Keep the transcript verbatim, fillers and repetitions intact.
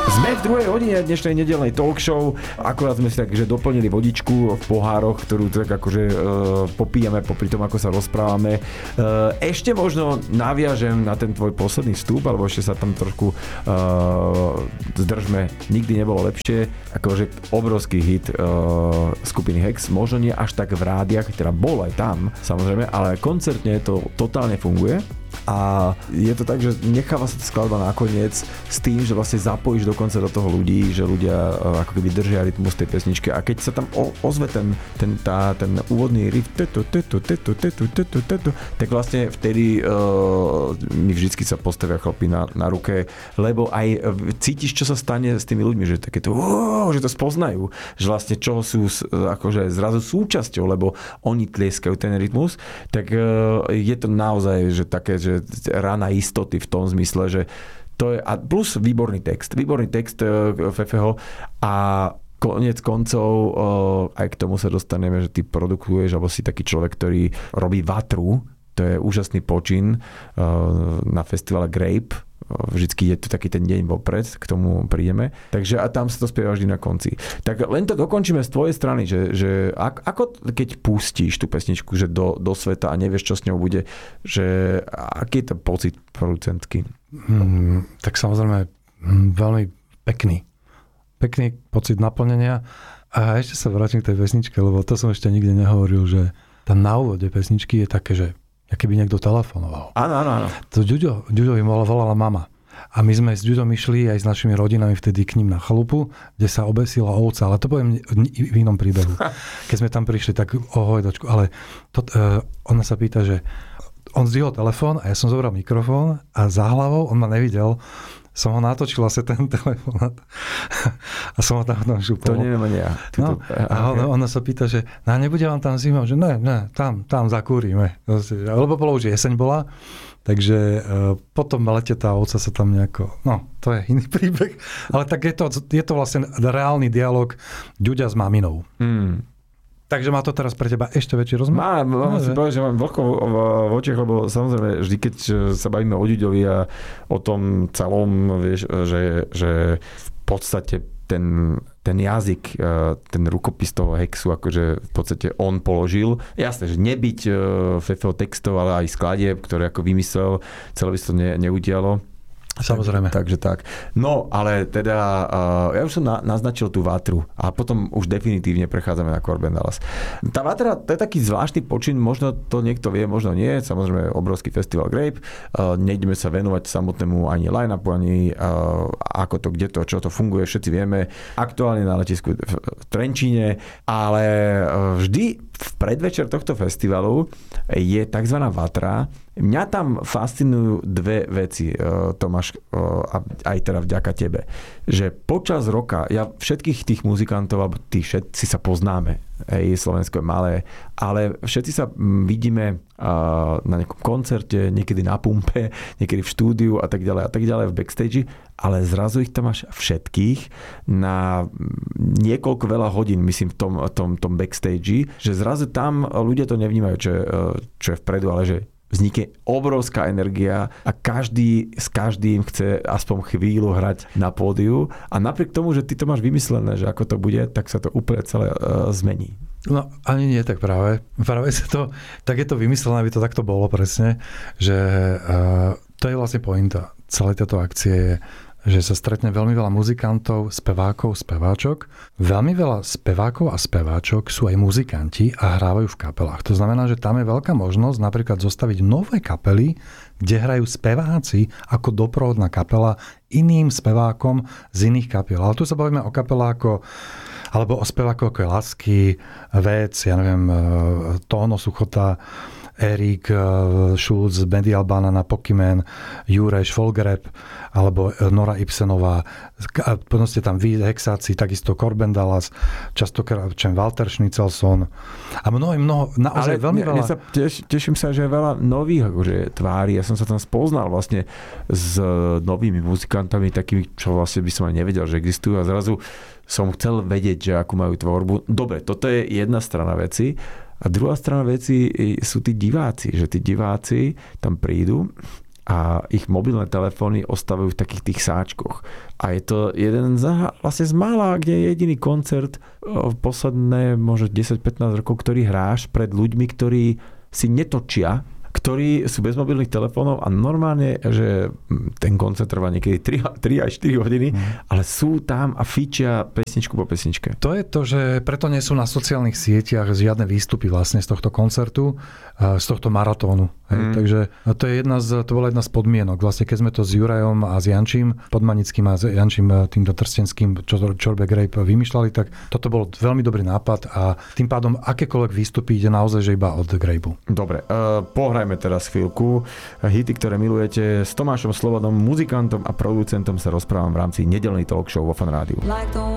Sme v druhej hodine dnešnej nedeľnej talk show. Akurát sme si tak, že doplnili vodičku v pohároch, ktorú tak akože e, popíjame popri tom, ako sa rozprávame. E, ešte možno naviažem na ten tvoj posledný vstup, alebo ešte sa tam trošku e, zdržme. Nikdy nebolo lepšie. Akože obrovský hit e, skupiny Hex. Možno nie až tak v rádiach, teda bol aj tam, samozrejme, ale koncertne to totálne funguje. A je to tak, že necháva sa tá skladba nakoniec s tým, že vlastne zapojíš dokonca do toho ľudí, že ľudia ako keby držia rytmus tej pesničky a keď sa tam ozve ten, ten, tá, ten úvodný riff tetu, tetu, tetu, tetu, tetu, tetu, tak vlastne vtedy uh, mi vždycky sa postavia chlapí na, na ruke, lebo aj cítiš, čo sa stane s tými ľuďmi, že takéto, oh, že to spoznajú, že vlastne čo sú akože zrazu súčasťou, lebo oni tlieskajú ten rytmus, tak uh, je to naozaj, že také, že rána istoty v tom zmysle, že to je, a plus výborný text, výborný text Fefeho a koniec koncov aj k tomu sa dostaneme, že ty produkuješ, alebo si taký človek, ktorý robí vatru, to je úžasný počin na festivale Grape. Vždycky je to taký ten deň vopred, k tomu prídeme. Takže a tam sa to spieva vždy na konci. Tak len to dokončíme z tvojej strany, že, že ako keď pustíš tú pesničku že do, do sveta a nevieš, čo s ňou bude, že aký je to pocit producentský? Hmm, tak samozrejme veľmi pekný. Pekný pocit naplnenia. A ešte sa vrátim k tej pesničke, lebo to som ešte nikde nehovoril, že tam na úvode pesničky je také, že keby niekto telefonoval. Áno, áno, áno. To Ďuďo, Ďuďovi volala mama. A my sme s Ďuďom išli aj s našimi rodinami vtedy k ním na chalupu, kde sa obesila ovca. Ale to poviem v inom príbehu. Keď sme tam prišli, tak ohojdočku. Ale to, uh, ona sa pýta, že on zdvihol telefón a ja som zobral mikrofón a za hlavou, on ma nevidel, som ho natočil asi ten telefón a som ho tam tam šupol. To neviem ani ja. No, a ona, ona sa pýta, že no, nebude vám tam zima, že ne, ne, tam, tam zakúrime. Lebo bolo už jeseň bola, takže uh, potom lete tá ovca sa tam nejako, no, to je iný príbeh, ale tak je to, je to vlastne reálny dialog Ďuďa s maminou. Hmm. Takže má to teraz pre teba ešte väčší rozmer? Má, mám si povedať, že mám vlhko v očiach, lebo samozrejme vždy, keď sa bavíme o Ďuďovi a o tom celom, vieš, že, že v podstate ten, ten jazyk, ten rukopis toho Hexu, akože v podstate on položil. Jasné, že nebyť Fefeho textov, ale aj skladieb, ktoré ako vymyslel, celé by sa to ne, neudialo. Samozrejme. Tak, takže tak. No, ale teda uh, ja už som na, naznačil tú vatru a potom už definitívne prechádzame na Corbin Dallas. Tá vatra, to je taký zvláštny počin, možno to niekto vie, možno nie. Samozrejme, obrovský festival Grape. Uh, nejdeme sa venovať samotnému ani line-upu, ani uh, ako to, kde to, čo to funguje, všetci vieme. Aktuálne na letisku v Trenčíne, ale uh, vždy v predvečer tohto festivalu je tzv. Vatra. Mňa tam fascinujú dve veci, Tomáš, aj teda vďaka tebe. Že počas roka, ja všetkých tých muzikantov, alebo tí všetci sa poznáme, hej, Slovensko je malé, ale všetci sa vidíme na nejakom koncerte, niekedy na pumpe, niekedy v štúdiu a tak ďalej a tak ďalej v backstage, ale zrazu ich tam máš všetkých na niekoľko veľa hodín, myslím, v tom, tom, tom backstage, že zrazu tam ľudia to nevnímajú, čo je, čo je vpredu, ale že vznikne obrovská energia a každý s každým chce aspoň chvíľu hrať na pódiu a napriek tomu, že ty to máš vymyslené, že ako to bude, tak sa to úplne celé uh, zmení. No ani nie tak práve. Práve sa to, tak je to vymyslené, aby to takto bolo presne, že uh, to je vlastne pointa celej tejto akcie je, že sa stretne veľmi veľa muzikantov, spevákov, speváčok. Veľmi veľa spevákov a speváčok sú aj muzikanti a hrávajú v kapelách. To znamená, že tam je veľká možnosť napríklad zostaviť nové kapely, kde hrajú speváci ako doprovodná kapela iným spevákom z iných kapiel. Ale tu sa bavíme o kapelách ako alebo o spevákoch ako je Lasky, Vec, ja neviem, Tóno Suchota, Erik Schulz, Medial Banana, Pokyman, Jureš, Folgrep, alebo Nora Ibsenová. Potom ste tam vy, Hexáci, takisto Corbin Dallas, častokrát čem Walter Schnickelson. A mnoho, mnoho, naozaj ale veľmi mne, veľa. Mne sa teš, teším sa, že je veľa nových akože, tvári. Ja som sa tam spoznal vlastne s novými muzikantami, takými, čo vlastne by som aj nevedel, že existujú. A zrazu som chcel vedieť, že akú majú tvorbu. Dobre, toto je jedna strana veci. A druhá strana veci sú tí diváci, že tí diváci tam prídu a ich mobilné telefóny ostávajú v takých tých sáčkoch. A je to jeden z, vlastne z mála, kde je jediný koncert v posledné možno desať pätnásť rokov, ktorý hráš pred ľuďmi, ktorí si netočia, ktorí sú bez mobilných telefónov a normálne, že ten koncert trvá niekedy tri až štyri hodiny, mm. ale sú tam a fičia pesničku po pesničke. To je to, že preto nie sú na sociálnych sieťach žiadne výstupy vlastne z tohto koncertu, z tohto maratónu. Hej. Mm. Takže to, je jedna z, to bola jedna z podmienok. Vlastne keď sme to s Jurajom a s Jančím Podmanickým a s Jančím týmto trstenským, čo Čorbe Grape vymýšľali, tak toto bol veľmi dobrý nápad a tým pádom akékoľvek výstupy ide naozaj že iba od Grapeu. Dobre, uh, pohrajme teraz chvíľku. Hity, ktoré milujete, s Tomášom Slobodom, muzikantom a producentom sa rozprávam v rámci nedeľnej talk show vo Fan Rádiu. Like